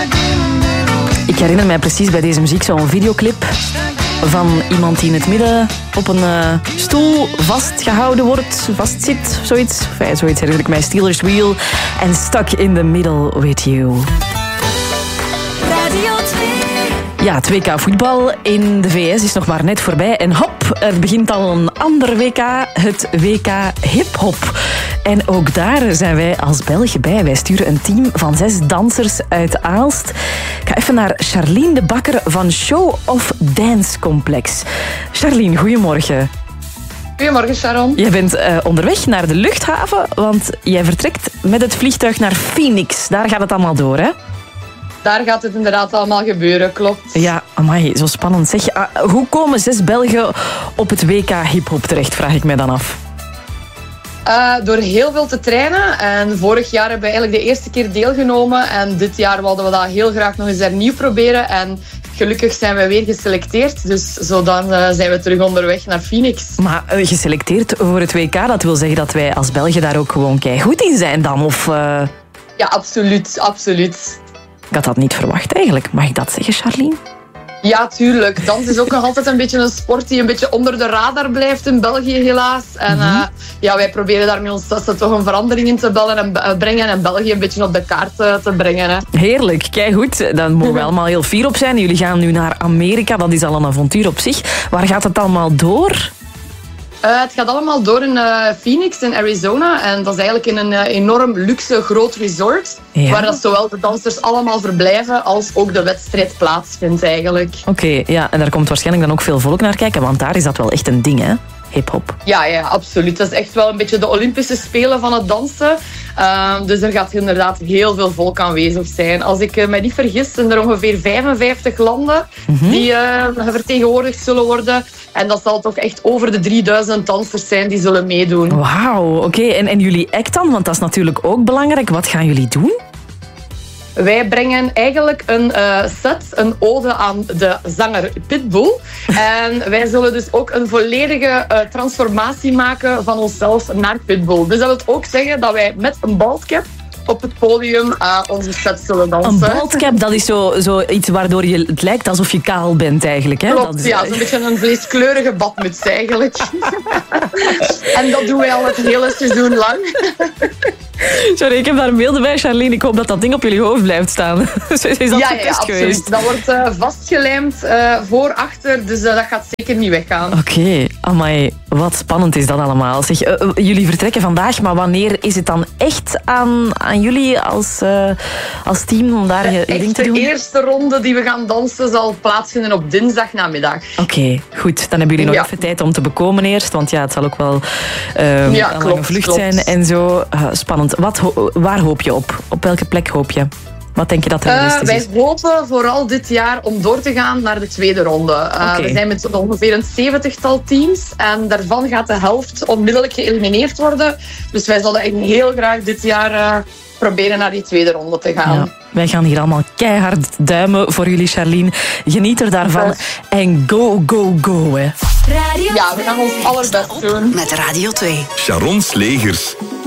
Ik herinner mij precies bij deze muziek zo'n videoclip van iemand die in het midden op een stoel vastgehouden wordt, vastzit, zoiets. Enfin, zoiets herinner ik mij. Steelers Wheel en Stuck in the Middle with You. Radio 2. Ja, het WK voetbal in de VS is nog maar net voorbij. En hop, er begint al een ander WK, het WK hip-hop. En ook daar zijn wij als België bij. Wij sturen een team van 6 dansers uit Aalst. Ik ga even naar Charlene de Bakker van Show of Dance Complex. Charlene, goedemorgen. Goedemorgen, Sharon. Jij bent onderweg naar de luchthaven, want jij vertrekt met het vliegtuig naar Phoenix. Daar gaat het allemaal door, hè? Daar gaat het inderdaad allemaal gebeuren, klopt. Ja, amai, zo spannend. Zeg, hoe komen 6 Belgen op het WK hip-hop terecht, vraag ik mij dan af. Door heel veel te trainen. En vorig jaar hebben we eigenlijk de eerste keer deelgenomen. En dit jaar wilden we dat heel graag nog eens hernieuw proberen. En gelukkig zijn we weer geselecteerd. Dus zo dan zijn we terug onderweg naar Phoenix. Maar geselecteerd voor het WK, dat wil zeggen dat wij als België daar ook gewoon keigoed in zijn dan? Of, Ja, absoluut, absoluut. Ik had dat niet verwacht eigenlijk. Mag ik dat zeggen, Charlene? Ja, tuurlijk. Dans is ook nog altijd een beetje een sport die een beetje onder de radar blijft in België, helaas. En ja, wij proberen daar met ons testen toch een verandering in te brengen en België een beetje op de kaart te brengen. Hè. Heerlijk, keigoed. Daar mogen we allemaal heel fier op zijn. Jullie gaan nu naar Amerika, dat is al een avontuur op zich. Waar gaat het allemaal door? Het gaat allemaal door in Phoenix in Arizona. En dat is eigenlijk in een enorm luxe groot resort. Ja. Waar dat zowel de dansers allemaal verblijven als ook de wedstrijd plaatsvindt eigenlijk. Oké, ja, en daar komt waarschijnlijk dan ook veel volk naar kijken. Want daar is dat wel echt een ding, hè? Hip-hop. Ja, absoluut. Dat is echt wel een beetje de Olympische Spelen van het dansen. Dus er gaat inderdaad heel veel volk aanwezig zijn. Als ik me niet vergis, zijn er ongeveer 55 landen die vertegenwoordigd zullen worden. En dat zal toch echt over de 3000 dansers zijn die zullen meedoen. Wauw, oké. En jullie act dan? Want dat is natuurlijk ook belangrijk. Wat gaan jullie doen? Wij brengen eigenlijk een set, een ode aan de zanger Pitbull. En wij zullen dus ook een volledige transformatie maken van onszelf naar Pitbull. Dus dat wil ook zeggen dat wij met een baldcap op het podium onze set zullen dansen. Een baldcap, dat is zo iets waardoor het lijkt alsof je kaal bent eigenlijk. Hè? Klopt, ja, zo'n beetje een vleeskleurige badmuts eigenlijk. En dat doen wij al het hele seizoen lang. Sorry, ik heb daar beelden bij, Charlene. Ik hoop dat dat ding op jullie hoofd blijft staan. Is dat ja, absoluut geweest? Dat wordt vastgelijmd voor, achter, dus dat gaat zeker niet weggaan. Oké, amai, wat spannend is dat allemaal. Zeg, jullie vertrekken vandaag, maar wanneer is het dan echt aan jullie als team om daar je ding te doen? De eerste ronde die we gaan dansen zal plaatsvinden op dinsdagnamiddag. Oké, goed. Dan hebben jullie nog even tijd om te bekomen eerst, want ja, het zal ook wel een lange vlucht zijn en zo. Spannend. Waar hoop je op? Op welke plek hoop je? Wat denk je dat realistisch is? Wij hopen vooral dit jaar om door te gaan naar de tweede ronde. We zijn met ongeveer een 70-tal teams en daarvan gaat de helft onmiddellijk geëlimineerd worden. Dus wij zullen echt heel graag dit jaar proberen naar die tweede ronde te gaan. Ja, wij gaan hier allemaal keihard duimen voor jullie, Charlene. Geniet er daarvan en go, go, go. Hè. Ja, we gaan ons allerbest doen. Met Radio 2. Sharon Slegers.